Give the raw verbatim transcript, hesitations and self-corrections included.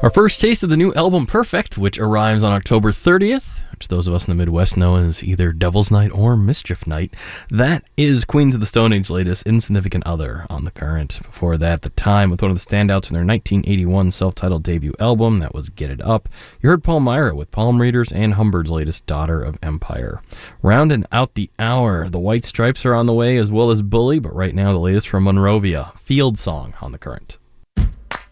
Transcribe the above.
Our first taste of the new album Perfect, which arrives on October thirtieth, which those of us in the Midwest know as either Devil's Night or Mischief Night. That is Queens of the Stone Age latest Insignificant Other on The Current. Before that, The Time with one of the standouts in their nineteen eighty-one self-titled debut album, that was Get It Up. You heard Palmyra with Palm Readers and Humberd's latest Daughter of Empire. Rounding out the hour, the White Stripes are on the way as well as Bully, but right now the latest from Monrovia, Field Song on The Current.